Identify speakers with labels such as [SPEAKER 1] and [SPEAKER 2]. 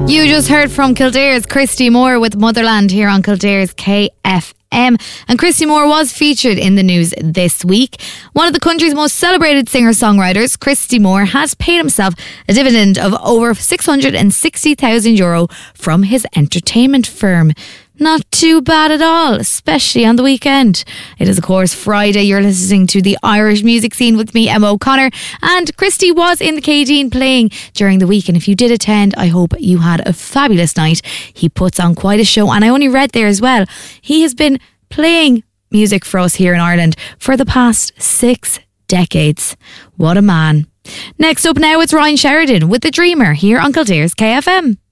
[SPEAKER 1] You just heard from Kildare's Christy Moore with Motherland here on Kildare's KFM. And Christy Moore was featured in the news this week. One of the country's most celebrated singer-songwriters, Christy Moore, has paid himself a dividend of over €660,000 from his entertainment firm. Not too bad at all, especially on the weekend. It is, of course, Friday. You're listening to the Irish music scene with me, Emma O'Connor. And Christy was in the K-Dean playing during the week. And if you did attend, I hope you had a fabulous night. He puts on quite a show. And I only read there as well, he has been playing music for us here in Ireland for the past 6 decades. What a man. Next up now, it's Ryan Sheridan with The Dreamer here on Kildare's KFM.